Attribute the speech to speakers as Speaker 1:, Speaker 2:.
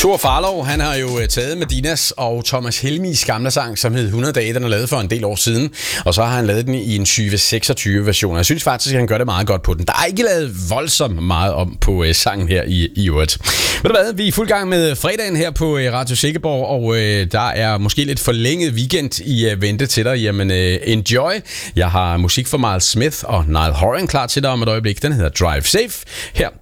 Speaker 1: Thor Farlov, han har jo taget Medinas og Thomas Helmis gamle sang, som hed 100 dage, den er lavet for en del år siden. Og så har han lavet den i en 2026 version. Jeg synes faktisk, at han gør det meget godt på den. Der er ikke lavet voldsomt meget om på sangen her i øvrigt. Ved du hvad, vi er i fuld gang med fredagen her på Radio Silkeborg, og der er måske lidt forlænget weekend i vente til dig. Jamen, enjoy. Jeg har musik fra Miles Smith og Niall Horan klar til dig om et øjeblik. Den hedder Drive Safe her